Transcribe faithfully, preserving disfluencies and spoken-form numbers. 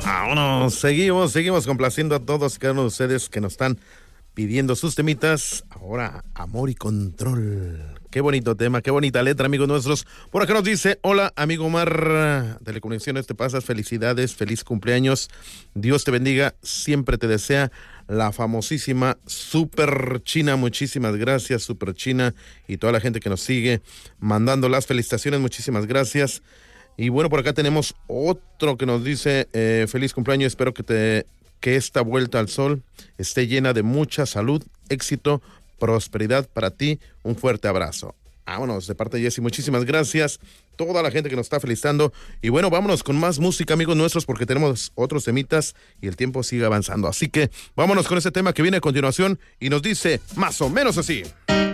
Vámonos, seguimos, seguimos complaciendo a todos y cada uno de ustedes que nos están pidiendo sus temitas. Ahora, Amor y Control. Qué bonito tema, qué bonita letra, amigos nuestros. Por acá nos dice, hola, amigo Omar, Telecomunicaciones, te pasas, felicidades, feliz cumpleaños. Dios te bendiga, siempre te desea la famosísima Super China. Muchísimas gracias, Super China, y toda la gente que nos sigue mandando las felicitaciones, muchísimas gracias. Y bueno, por acá tenemos otro que nos dice, eh, feliz cumpleaños, espero que te que esta vuelta al sol esté llena de mucha salud, éxito, prosperidad para ti. Un fuerte abrazo. Vámonos, de parte de Jessy, muchísimas gracias. Toda la gente que nos está felicitando. Y bueno, vámonos con más música, amigos nuestros, porque tenemos otros temitas y el tiempo sigue avanzando. Así que vámonos con ese tema que viene a continuación y nos dice más o menos así.